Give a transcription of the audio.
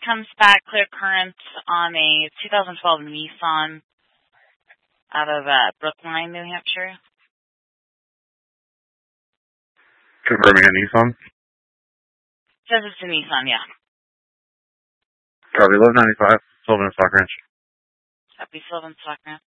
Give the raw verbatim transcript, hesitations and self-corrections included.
comes back clear current on a two thousand twelve Nissan out of uh, Brookline, New Hampshire. Confirming a Nissan? Says it's a Nissan, yeah. Copy, eleven ninety-five, Sylvan Stock Ranch. Copy, Sylvan Stock Ranch.